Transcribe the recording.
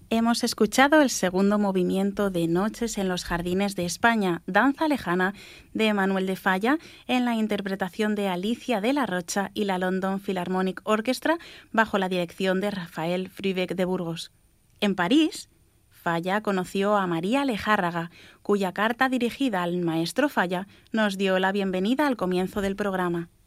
Hemos escuchado el segundo movimiento de Noches en los Jardines de España, Danza Lejana, de Manuel de Falla, en la interpretación de Alicia de la Rocha y la London Philharmonic Orchestra, bajo la dirección de Rafael Fruibec de Burgos. En París, Falla conoció a María Lejárraga, cuya carta dirigida al maestro Falla nos dio la bienvenida al comienzo del programa.